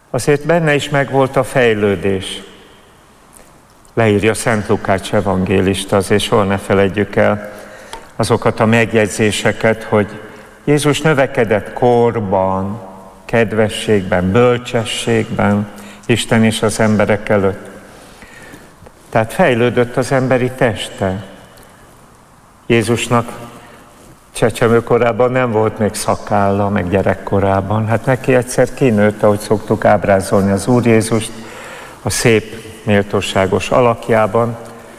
azért benne is megvolt a fejlődés. Leírja Szent Lukács evangélista, azért soha ne feledjük el azokat a megjegyzéseket, hogy Jézus növekedett korban, kedvességben, bölcsességben, Isten és az emberek előtt. Tehát fejlődött az emberi teste. Jézusnak csecsemőkorában nem volt még szakálla, meg gyerekkorában. Hát neki egyszer kinőtt, ahogy szoktuk ábrázolni az Úr Jézust, a szép, méltóságos alakjában.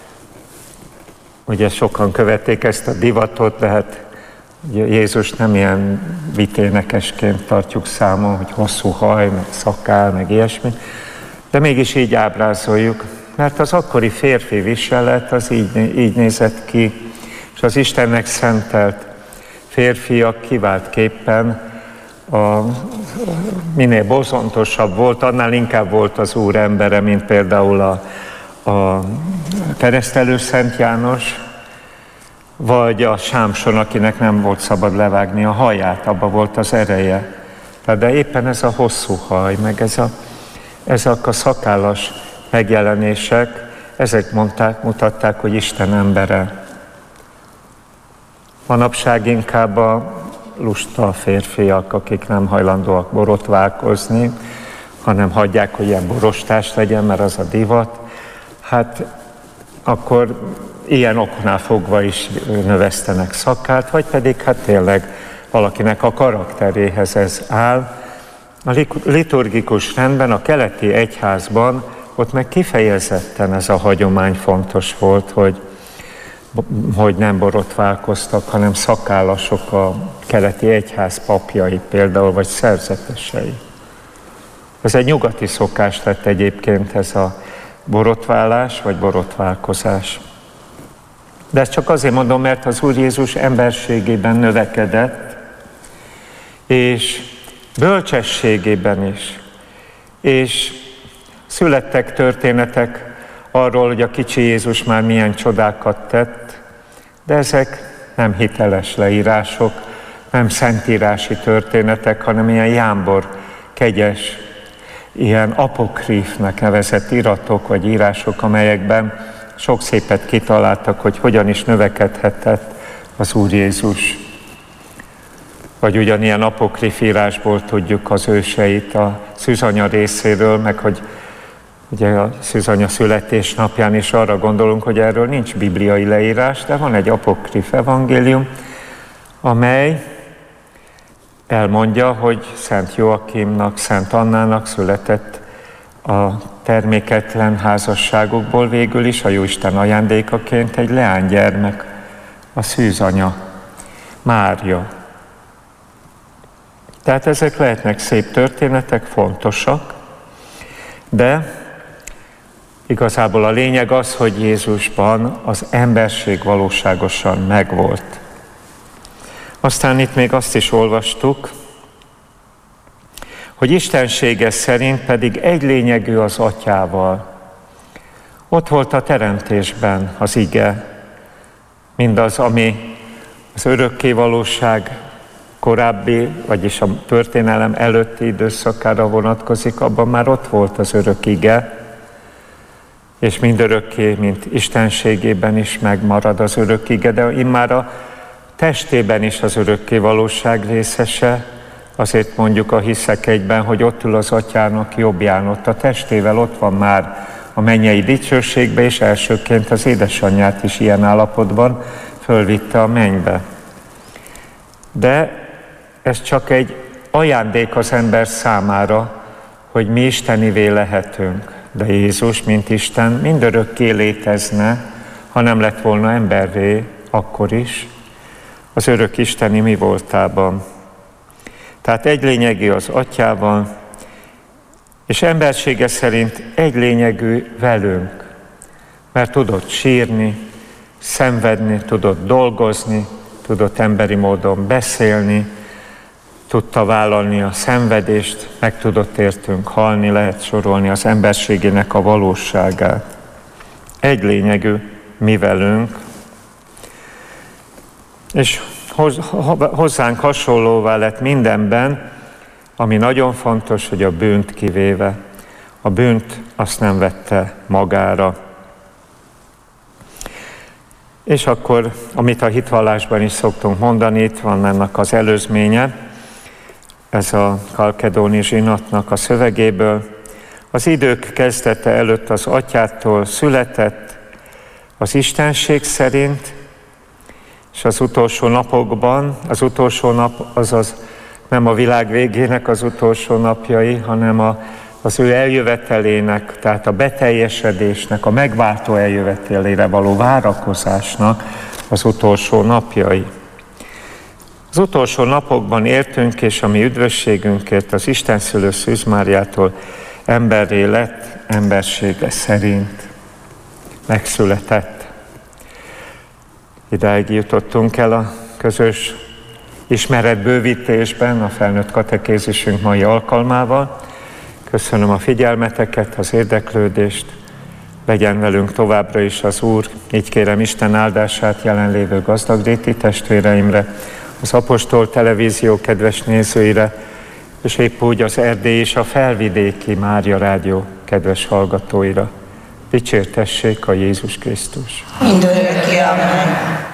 Ugye sokan követték ezt a divatot, de hát Jézus nem ilyen viténekesként tartjuk számon, hogy hosszú haj, meg szakál, meg ilyesmi. De mégis így ábrázoljuk, mert az akkori férfi viselet az így nézett ki, és az Istennek szentelt férfiak kiváltképpen minél bozontosabb volt, annál inkább volt az Úr embere, mint például a keresztelő Szent János, vagy a Sámson, akinek nem volt szabad levágni a haját, abban volt az ereje. De éppen ez a hosszú haj, meg ezek a szakállas megjelenések, ezek mutatták, hogy Isten embere. Manapság inkább a lusta férfiak, akik nem hajlandóak borotválkozni, hanem hagyják, hogy ilyen borostás legyen, mert az a divat. Hát akkor ilyen oknál fogva is növesztenek szakát, vagy pedig hát tényleg valakinek a karakteréhez ez áll. A liturgikus rendben, a keleti egyházban ott meg kifejezetten ez a hagyomány fontos volt, hogy nem borotválkoztak, hanem szakállasok a keleti egyház papjai például, vagy szerzetesei. Ez egy nyugati szokás lett egyébként ez a borotválás, vagy borotválkozás. De ezt csak azért mondom, mert az Úr Jézus emberségében növekedett, és bölcsességében is. És születtek történetek arról, hogy a kicsi Jézus már milyen csodákat tett, de ezek nem hiteles leírások, nem szentírási történetek, hanem ilyen jámbor, kegyes, ilyen apokrífnek nevezett iratok vagy írások, amelyekben sok szépet kitaláltak, hogy hogyan is növekedhetett az Úr Jézus. Vagy ugyanilyen apokrif írásból tudjuk az őseit a szűzanya részéről, meg hogy ugye a szűzanya születésnapján is arra gondolunk, hogy erről nincs bibliai leírás, de van egy apokrif evangélium, amely elmondja, hogy Szent Joakimnak, Szent Annának született a terméketlen házasságokból végül is a Jóisten ajándékaként egy leánygyermek, a szűzanya, Mária. Tehát ezek lehetnek szép történetek, fontosak, de igazából a lényeg az, hogy Jézusban az emberség valóságosan megvolt. Aztán itt még azt is olvastuk, hogy istensége szerint pedig egy lényegű az Atyával. Ott volt a teremtésben az ige, mindaz, ami az örökké valóság korábbi, vagyis a történelem előtti időszakára vonatkozik, abban már ott volt az örök ige, és mindörökké, mint istenségében is megmarad az örök ige, de immár a testében is az örökké valóság részese, azért mondjuk a Hiszek egyben, hogy ott ül az Atyának jobbján, ott a testével ott van már a mennyei dicsőségbe, és elsőként az édesanyját is ilyen állapotban fölvitte a mennybe. De ez csak egy ajándék az ember számára, hogy mi istenivé lehetünk. De Jézus, mint Isten, mindörökké létezne, ha nem lett volna emberré, akkor is, az örök isteni mi voltában. Tehát egy lényegű az Atyával, és embersége szerint egy lényegű velünk, mert tudott sírni, szenvedni, tudott dolgozni, tudott emberi módon beszélni, tudta vállalni a szenvedést, meg tudott értünk halni, lehet sorolni az emberségének a valóságát. Egy lényegű mi velünk, és hozzánk hasonlóvá lett mindenben, ami nagyon fontos, hogy a bűnt kivéve, a bűnt azt nem vette magára. És akkor, amit a hitvallásban is szoktunk mondani, itt van ennek az előzménye, ez a kalkedóni zsinatnak a szövegéből. Az idők kezdete előtt az atyától született az istenség szerint, és az utolsó napokban, az utolsó nap azaz nem a világ végének az utolsó napjai, hanem az ő eljövetelének, tehát a beteljesedésnek, a megváltó eljövetelére való várakozásnak az utolsó napjai. Az utolsó napokban éltünk, és a mi üdvösségünkért az Istenszülő Szűz Máriától emberré lett, embersége szerint megszületett. Idáig jutottunk el a közös ismeretbővítésben a felnőtt katekézisünk mai alkalmával. Köszönöm a figyelmeteket, az érdeklődést, legyen velünk továbbra is az Úr. Így kérem Isten áldását jelenlévő Gazdagréti testvéreimre, az Apostol Televízió kedves nézőire, és épp úgy az erdélyi és a felvidéki Mária Rádió kedves hallgatóira. Dicsértessék a Jézus Krisztus! Mindörökké, amen.